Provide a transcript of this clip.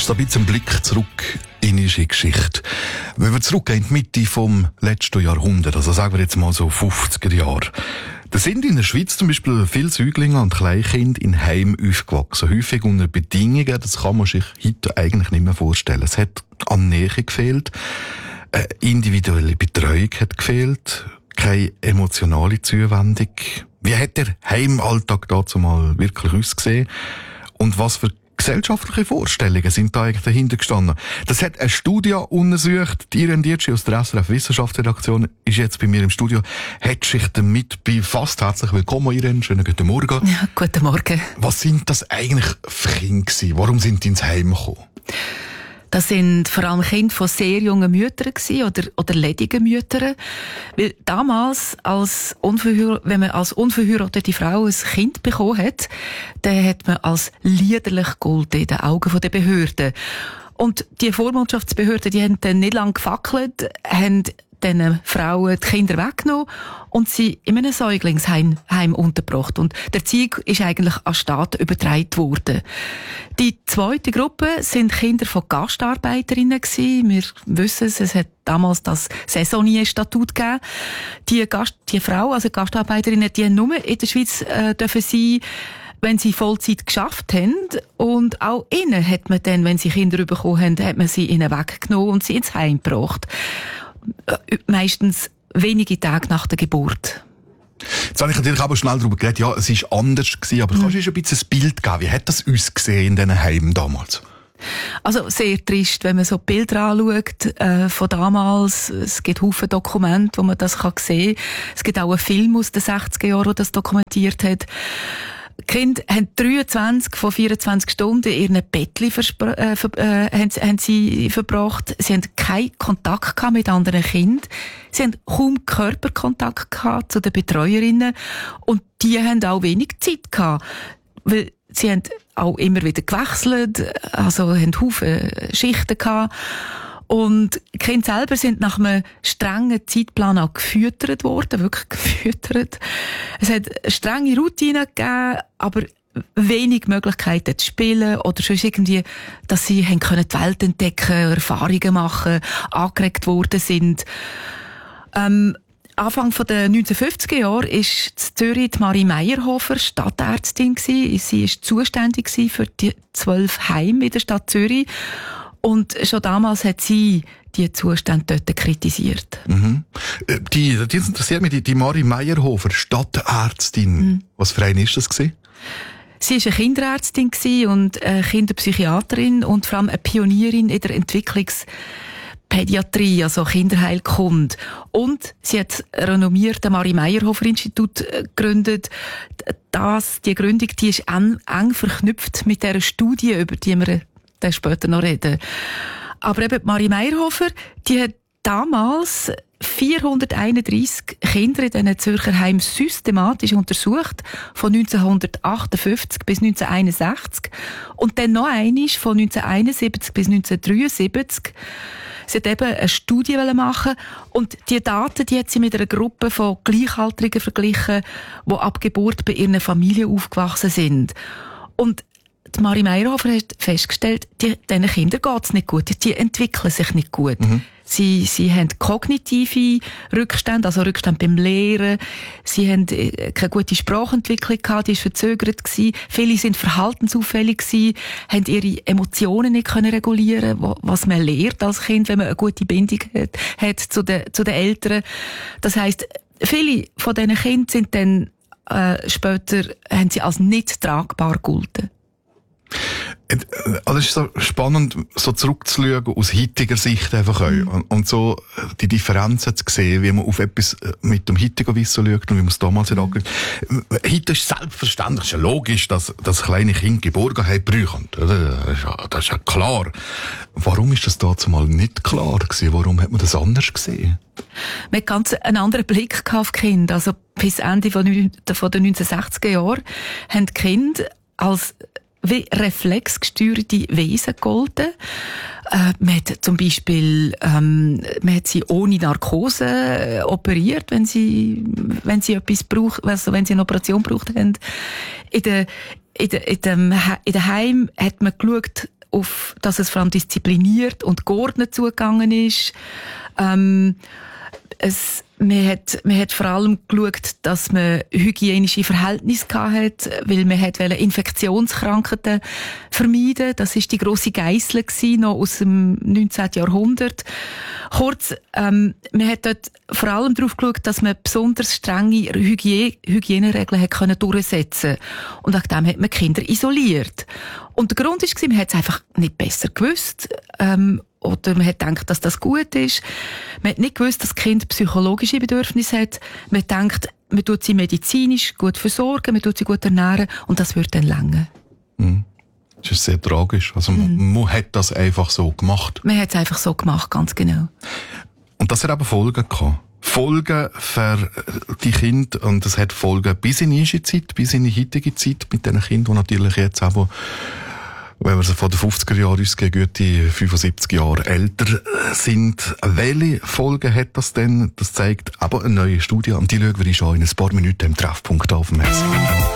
ist so ein bisschen ein Blick zurück in unsere Geschichte. Wenn wir zurückgehen in die Mitte vom letzten Jahrhundert, also sagen wir jetzt mal so 50er Jahre, da sind in der Schweiz zum Beispiel viele Säuglinge und Kleinkinder in Heimen aufgewachsen. Häufig unter Bedingungen, das kann man sich heute eigentlich nicht mehr vorstellen. Es hat an Nähe gefehlt, eine individuelle Betreuung hat gefehlt, keine emotionale Zuwendung. Wie hat der Heimalltag dazu mal wirklich ausgesehen? Und was für gesellschaftliche Vorstellungen sind da eigentlich dahinter gestanden? Das hat eine Studie untersucht. Die Irene Dietschi aus der SRF Wissenschaftsredaktion ist jetzt bei mir im Studio, hat sich damit befasst. Herzlich willkommen, Irene. Schönen guten Morgen. Ja, guten Morgen. Was sind das eigentlich für Kinder gewesen? Warum sind die ins Heim gekommen? Das sind vor allem Kinder von sehr jungen Müttern oder ledigen Müttern. Weil damals, wenn man als unverheiratete Frau ein Kind bekommen hat, dann hat man als liederlich gegolten in den Augen der Behörden. Und die Vormundschaftsbehörden, die haben dann nicht lange gefackelt, haben diesen Frauen die Kinder weggenommen und sie in einem Säuglingsheim untergebracht. Und der Erziehung ist eigentlich an den Staat übertragen worden. Die zweite Gruppe sind Kinder von Gastarbeiterinnen gewesen. Wir wissen es hat damals das Saisonnier-Statut gegeben. Die Frau, also Gastarbeiterinnen, die haben nur in der Schweiz dürfen sein, wenn sie Vollzeit geschafft haben. Und auch ihnen hat man dann, wenn sie Kinder bekommen haben, hat man sie ihnen weggenommen und sie ins Heim gebracht. Meistens wenige Tage nach der Geburt. Jetzt habe ich natürlich aber schnell darüber geredet, ja, es war anders gewesen, aber kannst du uns ein bisschen ein Bild geben? Wie hat das ausgesehen in diesen Heimen damals? Also sehr trist, wenn man so Bilder anschaut von damals. Es gibt Haufen Dokumente, wo man das sehen kann. Es gibt auch einen Film aus den 60er Jahren, der das dokumentiert hat. Die Kinder haben 23 von 24 Stunden in ihren Bettchen haben sie verbracht. Sie haben keinen Kontakt gehabt mit anderen Kindern. Sie haben kaum Körperkontakt gehabt zu den Betreuerinnen. Und die haben auch wenig Zeit gehabt. Weil sie haben auch immer wieder gewechselt, also haben Haufen Schichten gehabt. Und die Kinder selber sind nach einem strengen Zeitplan auch gefüttert worden, wirklich gefüttert. Es hat strenge Routinen gegeben, aber wenig Möglichkeiten zu spielen oder sonst irgendwie, dass sie haben können die Welt entdecken, Erfahrungen machen, angeregt worden sind. Anfang der 1950er Jahre war in Zürich die Marie Meyerhofer Stadtärztin gewesen. Sie war zuständig für die 12 Heime in der Stadt Zürich. Und schon damals hat sie die Zustände dort kritisiert. Mhm. Die interessiert mich, die Marie Meyerhofer, Stadtärztin. Mhm. Was für eine ist das gewesen? Sie war eine Kinderärztin und eine Kinderpsychiaterin und vor allem eine Pionierin in der Entwicklungspädiatrie, also Kinderheilkunde. Und sie hat das renommierte Marie Meyerhofer Institut gegründet. Die Gründung, die ist eng verknüpft mit dieser Studie, über die wir dann später noch reden. Aber eben Marie Meyerhofer, die hat damals 431 Kinder in diesen Zürcher Heimen systematisch untersucht, von 1958 bis 1961 und dann noch einmal von 1971 bis 1973. Sie hat eben eine Studie machen und die Daten, die hat sie mit einer Gruppe von Gleichaltrigen verglichen, die ab Geburt bei ihren Familien aufgewachsen sind. Und die Marie Meyerhofer hat festgestellt, diesen Kindern geht's nicht gut, die entwickeln sich nicht gut. Mhm. Sie haben kognitive Rückstände, also Rückstände beim Lehren. Sie haben keine gute Sprachentwicklung gehabt, die war verzögert gewesen. Viele sind verhaltensauffällig gewesen, haben ihre Emotionen nicht können regulieren, was man lernt als Kind, wenn man eine gute Bindung hat zu den Eltern. Das heisst, viele von diesen Kindern sind dann später haben sie als nicht tragbar gegolten. Also es ist so spannend, so zurückzuschauen aus heutiger Sicht einfach auch. Und so die Differenzen zu sehen, wie man auf etwas mit dem heutigen Wissen schaut und wie man es damals hat angeschaut. Heute ist selbstverständlich, ist ja logisch, dass kleine Kinder Geborgenheit brauchen. Das ist ja klar. Warum ist das damals nicht klar gewesen? Warum hat man das anders gesehen? Man hat ganz einen anderen Blick auf die Kinder. Also bis Ende von den 1960er Jahren haben die Kinder als wie reflexgesteuerte Wesen gegolten. Man hat zum Beispiel, man hat sie ohne Narkose operiert, wenn sie etwas braucht, also wenn sie eine Operation braucht haben. In den Heim hat man geschaut, dass es vor allem diszipliniert und geordnet zugegangen ist. Man hat vor allem geschaut, dass man hygienische Verhältnisse hatte, weil man wollte Infektionskrankheiten vermeiden. Das war die grosse Geissel noch aus dem 19. Jahrhundert. Kurz, man hat dort vor allem darauf geschaut, dass man besonders strenge Hygieneregeln durchsetzen konnte. Und nach dem hat man Kinder isoliert. Und der Grund war, man hat es einfach nicht besser gewusst. Oder man hat gedacht, dass das gut ist. Man hat nicht gewusst, dass das Kind psychologische Bedürfnisse hat. Man hat gedacht, man tut sie medizinisch gut versorgen, man tut sie gut ernähren und das wird dann länger. Das ist sehr tragisch. Also man hat das einfach so gemacht. Man hat es einfach so gemacht, ganz genau. Und das hat aber Folgen gehabt. Folgen für die Kinder und es hat Folgen bis in die Zeit, bis in die heutige Zeit mit diesen Kindern, die natürlich jetzt auch, wenn wir so von den 50er Jahren ausgehen, gute 75 Jahre älter sind. Welche Folgen hat das denn? Das zeigt aber eine neue Studie und die schauen wir schon in ein paar Minuten im Treffpunkt auf dem SRF.